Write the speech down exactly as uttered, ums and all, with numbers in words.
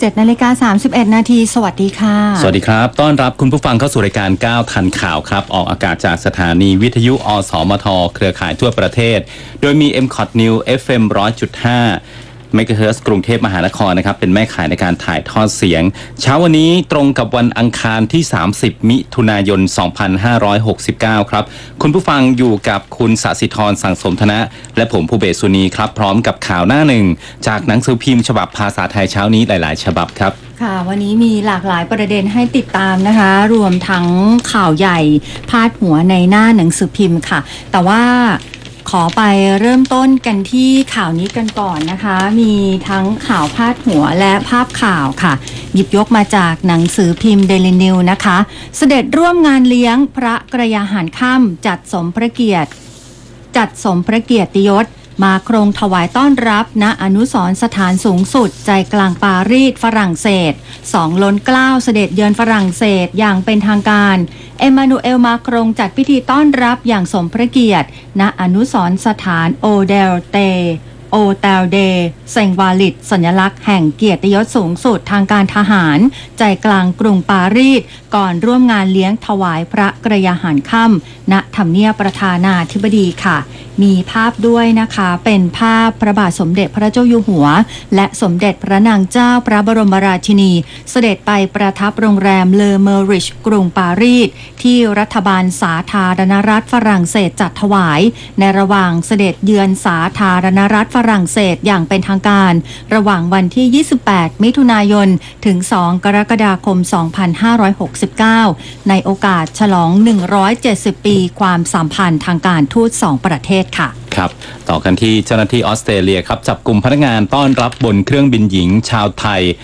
จ็ดนาฬิกาสามสิบเอ็ดนาทีสวัสดีค่ะสวัสดีครับต้อนรับคุณผู้ฟังเข้าสู่รายการก้าวทันข่าวครับออกอากาศจากสถานีวิทยุอสมทเครือข่ายทั่วประเทศโดยมี เอ็ม คอท News เอฟ เอ็ม หนึ่งร้อยจุดห้า เมกะเฮิรตซ์กรุงเทพมหานครนะครับเป็นแม่ข่ายในการถ่ายทอดเสียงเช้าวันนี้ตรงกับวันอังคารที่สามสิบมิถุนายนสองพันห้าร้อยหกสิบเก้าครับคุณผู้ฟังอยู่กับคุณศศิธรสังสมธนะและผมภูเบศสุนีครับพร้อมกับข่าวหน้าหนึ่งจากหนังสือพิมพ์ฉบับภาษาไทยเช้านี้หลายๆฉบับครับค่ะวันนี้มีหลากหลายประเด็นให้ติดตามนะคะรวมทั้งข่าวใหญ่พาดหัวในหน้าหนังสือพิมพ์ค่ะแต่ว่าขอไปเริ่มต้นกันที่ข่าวนี้กันก่อนนะคะมีทั้งข่าวพาดหัวและภาพข่าวค่ะหยิบยกมาจากหนังสือพิมพ์ Daily News นะคะเสด็จร่วมงานเลี้ยงพระกระยาหารค่ำจัดสมพระเกียรติจัดสมพระเกียรติยศมาโครงถวายต้อนรับณอนุสรณ์สถานสูงสุดใจกลางปารีสฝรั่งเศสสองล้นเกล้าเสด็จเยือนฝรั่งเศสอย่างเป็นทางการเอ็มมานูเอลมาโครงจัดพิธีต้อนรับอย่างสมพระเกียรติณอนุสรณ์สถานโอเดลเตโอเตลเดเซงวาลิดสัญลักษณ์แห่งเกียรติยศสูงสุดทางการทหารใจกลางกรุงปารีสก่อนร่วมงานเลี้ยงถวายพระกระยาหารค่ำณทำเนียบประธานาธิบดีค่ะมีภาพด้วยนะคะเป็นภาพพระบาทสมเด็จพระเจ้าอยู่หัวและสมเด็จพระนางเจ้าพระบรมราชินีเสด็จไปประทับโรงแรมเลอเมอริชกรุงปารีสที่รัฐบาลสาธารณรัฐฝรั่งเศสจัดถวายในระหว่างเสด็จเยือนสาธารณรัฐฝรั่งเศสอย่างเป็นทางการระหว่างวันที่ยี่สิบแปดมิถุนายนถึงสองกรกฎาคมสองพันห้าร้อยหกสิบเก้าในโอกาสฉลองหนึ่งร้อยเจ็ดสิบปีความสัมพันธ์ทางการทูตสองประเทศค่ะครับต่อกันที่เจ้าหน้าที่ออสเตรเลียครับจับกลุ่มพนักงานต้อนรับบนเครื่องบินหญิงชาวไทย